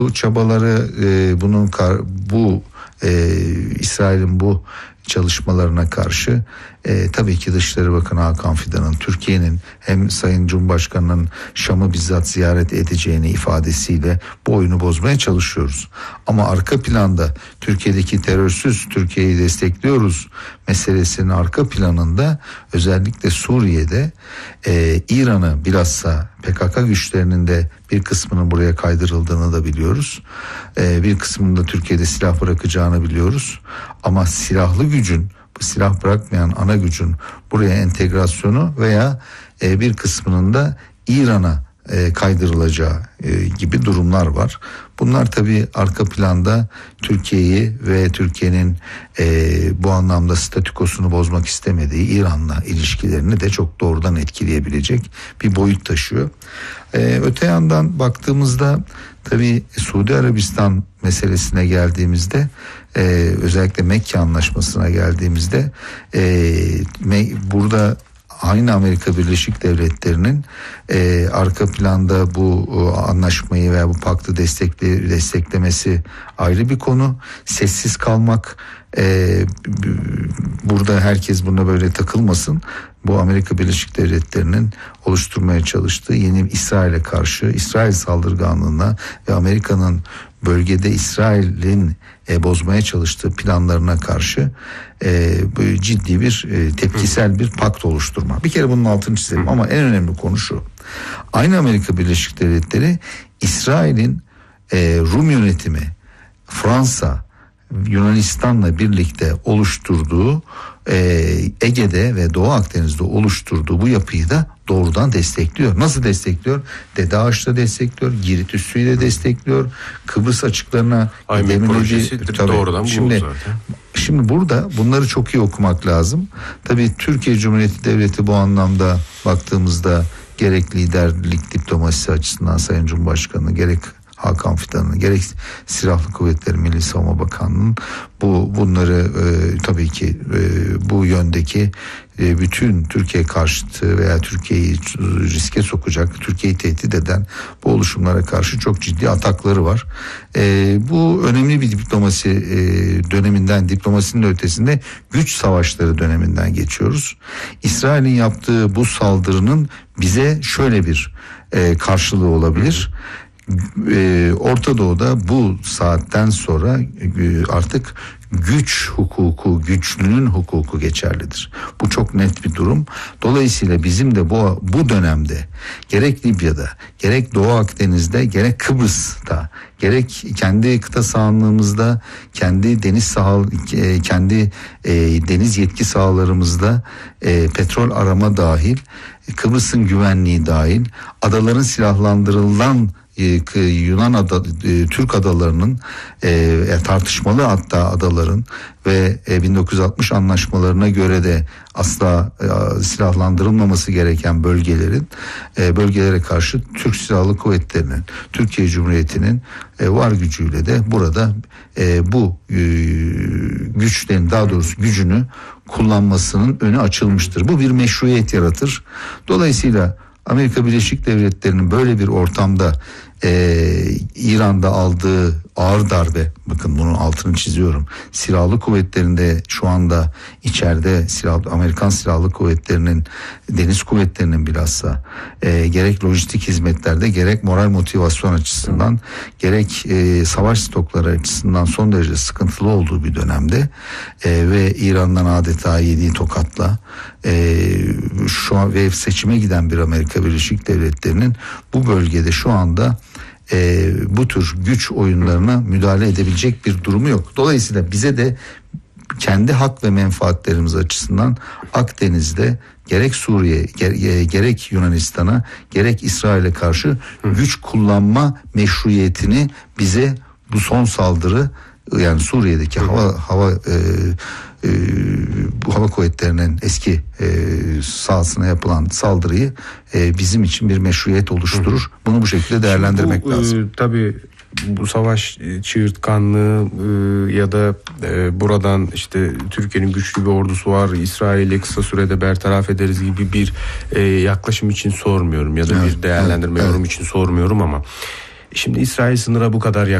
Bu çabaları İsrail'in bu çalışmalarına karşı tabii ki Dışişleri Bakanı Hakan Fidan'ın Türkiye'nin hem Sayın Cumhurbaşkanı'nın Şam'ı bizzat ziyaret edeceğini ifadesiyle bu oyunu bozmaya çalışıyoruz. Ama arka planda Türkiye'deki terörsüz Türkiye'yi destekliyoruz meselesinin arka planında özellikle Suriye'de İran'ı bilhassa PKK güçlerinin de bir kısmının buraya kaydırıldığını da biliyoruz. Bir kısmının da Türkiye'de silah bırakacağını biliyoruz. Ama silahlı gücün, silah bırakmayan ana gücün buraya entegrasyonu veya bir kısmının da İran'a kaydırılacağı gibi durumlar var. Bunlar tabii arka planda Türkiye'yi ve Türkiye'nin bu anlamda statükosunu bozmak istemediği İran'la ilişkilerini de çok doğrudan etkileyebilecek bir boyut taşıyor. Öte yandan baktığımızda tabii Suudi Arabistan meselesine geldiğimizde özellikle Mekke Anlaşması'na geldiğimizde burada aynı Amerika Birleşik Devletleri'nin arka planda bu anlaşmayı veya bu paktı desteklemesi ayrı bir konu. Sessiz kalmak, burada herkes buna böyle takılmasın. Bu Amerika Birleşik Devletleri'nin oluşturmaya çalıştığı yeni İsrail'e karşı, İsrail saldırganlığına ve Amerika'nın bölgede İsrail'in bozmaya çalıştığı planlarına karşı ciddi bir tepkisel bir pakt oluşturma. Bir kere bunun altını çizelim ama en önemli konu şu. Aynı Amerika Birleşik Devletleri İsrail'in Rum yönetimi, Fransa, Yunanistan'la birlikte oluşturduğu Ege'de ve Doğu Akdeniz'de oluşturduğu bu yapıyı da doğrudan destekliyor. Nasıl destekliyor? Dede Ağaç'ta destekliyor, Girit Üssü'yle destekliyor, Kıbrıs açıklarına doğrudan Şimdi burada bunları çok iyi okumak lazım. Tabii Türkiye Cumhuriyeti Devleti bu anlamda baktığımızda gerek liderlik diplomasisi açısından Sayın Cumhurbaşkanı, gerek Hakan Fidan'ın, gerek Silahlı Kuvvetleri Milli Savunma Bakanlığı'nın bunları tabii ki bu yöndeki bütün Türkiye karşıtı veya Türkiye'yi riske sokacak, Türkiye'yi tehdit eden bu oluşumlara karşı çok ciddi atakları var. Bu önemli bir diplomasi döneminden, diplomasinin ötesinde güç savaşları döneminden geçiyoruz. İsrail'in yaptığı bu saldırının bize şöyle bir karşılığı olabilir. Orta Doğu'da bu saatten sonra artık güç hukuku, güçlünün hukuku geçerlidir. Bu çok net bir durum. Dolayısıyla bizim de bu dönemde gerek Libya'da, gerek Doğu Akdeniz'de, gerek Kıbrıs'ta, gerek kendi kıta sahanlığımızda, kendi deniz yetki sahalarımızda petrol arama dahil, Kıbrıs'ın güvenliği dahil, adaların silahlandırılan Türk adalarının tartışmalı hatta adaların ve 1960 anlaşmalarına göre de asla silahlandırılmaması gereken bölgelere karşı Türk Silahlı Kuvvetleri'nin, Türkiye Cumhuriyeti'nin var gücüyle de burada bu güçlerin, daha doğrusu gücünü kullanmasının önü açılmıştır. Bu bir meşruiyet yaratır. Dolayısıyla Amerika Birleşik Devletleri'nin böyle bir ortamda İran'da aldığı ağır darbe, bakın bunun altını çiziyorum, silahlı kuvvetlerinde şu anda içeride Amerikan Silahlı Kuvvetleri'nin, deniz kuvvetlerinin bilhassa gerek lojistik hizmetlerde, gerek moral motivasyon açısından, gerek savaş stokları açısından son derece sıkıntılı olduğu bir dönemde ve İran'dan adeta yediği tokatla şu an ve seçime giden bir Amerika Birleşik Devletleri'nin bu bölgede şu anda bu tür güç oyunlarına müdahale edebilecek bir durumu yok. Dolayısıyla bize de kendi hak ve menfaatlerimiz açısından Akdeniz'de gerek Suriye, gerek Yunanistan'a, gerek İsrail'e karşı güç kullanma meşruiyetini bize bu son saldırı, yani Suriye'deki hava kuvvetlerinin eski sahasına yapılan saldırıyı bizim için bir meşruiyet oluşturur. Bunu bu şekilde değerlendirmek lazım. Tabii bu savaş çığırtkanlığı ya da buradan işte Türkiye'nin güçlü bir ordusu var, İsrail'i kısa sürede bertaraf ederiz gibi bir yaklaşım için sormuyorum ya da bir değerlendirme yorum için sormuyorum ama Şimdi İsrail sınıra bu kadar